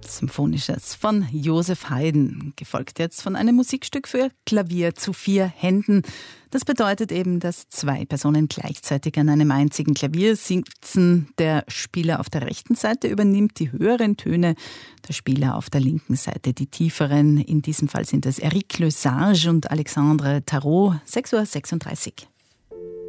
Symphonisches von Joseph Haydn, gefolgt jetzt von einem Musikstück für Klavier zu 4 Händen. Das bedeutet eben, dass 2 Personen gleichzeitig an einem einzigen Klavier sitzen. Der Spieler auf der rechten Seite übernimmt die höheren Töne, der Spieler auf der linken Seite die tieferen. In diesem Fall sind es Eric Lesage und Alexandre Tarot, 6:36 Uhr.